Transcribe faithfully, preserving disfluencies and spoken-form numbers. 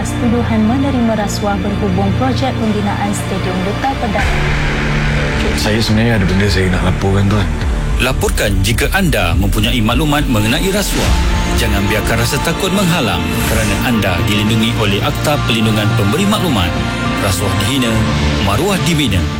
atas tuduhan menerima rasuah berhubung projek pembinaan Stadium Duta Pedang. Saya sebenarnya ada benda saya nak laporkan, Tuan. Laporkan jika anda mempunyai maklumat mengenai rasuah. Jangan biarkan rasa takut menghalang kerana anda dilindungi oleh Akta Perlindungan Pemberi Maklumat. Rasuah dihina, maruah dibina.